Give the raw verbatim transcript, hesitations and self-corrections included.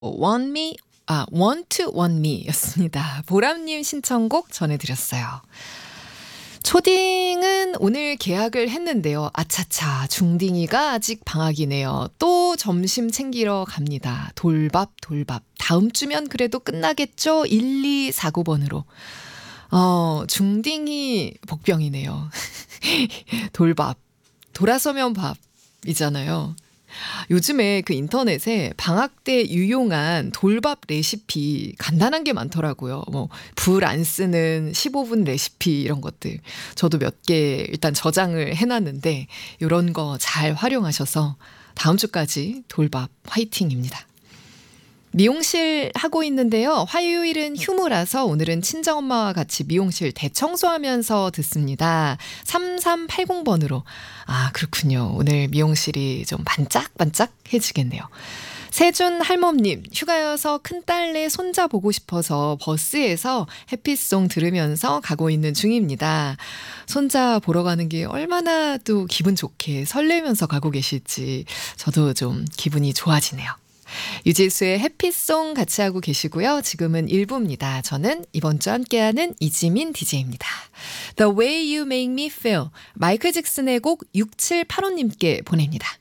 Want Me 아 Want to Want Me였습니다. 보람님 신청곡 전해드렸어요. 초딩은 오늘 개학을 했는데요. 아차차 중딩이가 아직 방학이네요. 또 점심 챙기러 갑니다. 돌밥 돌밥. 다음 주면 그래도 끝나겠죠? 일이사구 번으로. 어, 중딩이 복병이네요. 돌밥. 돌아서면 밥이잖아요. 요즘에 그 인터넷에 방학 때 유용한 돌밥 레시피 간단한 게 많더라고요. 뭐 불 안 쓰는 십오 분 레시피 이런 것들. 저도 몇 개 일단 저장을 해놨는데 이런 거 잘 활용하셔서 다음 주까지 돌밥 화이팅입니다. 미용실 하고 있는데요. 화요일은 휴무라서 오늘은 친정엄마와 같이 미용실 대청소하면서 듣습니다. 삼삼팔공 번으로. 아, 그렇군요. 오늘 미용실이 좀 반짝반짝해지겠네요. 세준 할멈님, 휴가여서 큰딸내 손자 보고 싶어서 버스에서 해피송 들으면서 가고 있는 중입니다. 손자 보러 가는 게 얼마나 또 기분 좋게 설레면서 가고 계실지 저도 좀 기분이 좋아지네요. 유지수의 해피송 같이 하고 계시고요. 지금은 일 부입니다. 저는 이번 주 함께하는 이지민 디제이입니다. The Way You Make Me Feel, 마이클 잭슨의 곡 육칠팔오님께 보냅니다.